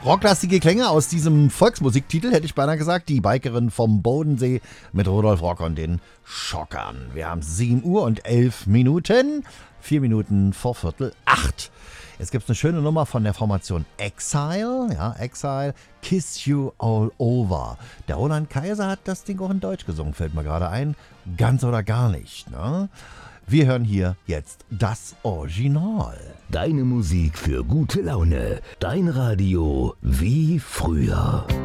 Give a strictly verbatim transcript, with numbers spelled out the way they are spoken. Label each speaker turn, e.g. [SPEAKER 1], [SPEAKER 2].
[SPEAKER 1] Rocklastige Klänge aus diesem Volksmusiktitel, hätte ich beinahe gesagt. Die Bikerin vom Bodensee mit Rudolf Rock und den Schockern. Wir haben sieben Uhr und elf Minuten. Vier Minuten vor Viertel acht. Jetzt gibt es eine schöne Nummer von der Formation Exile. Ja, Exile. Kiss You All Over. Der Roland Kaiser hat das Ding auch in Deutsch gesungen, fällt mir gerade ein. Ganz oder gar nicht, ne? Wir hören hier jetzt das Original.
[SPEAKER 2] Deine Musik für gute Laune. Dein Radio wie früher.